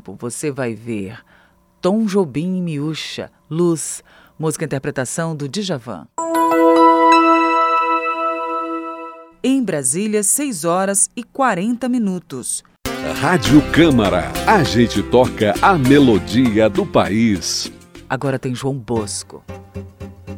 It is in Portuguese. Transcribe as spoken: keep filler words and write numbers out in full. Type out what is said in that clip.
palco você vai ver Tom Jobim e Miúcha, Luz, música e interpretação do Djavan. Em Brasília, seis horas e quarenta minutos. Rádio Câmara, a gente toca a melodia do país. Agora tem João Bosco.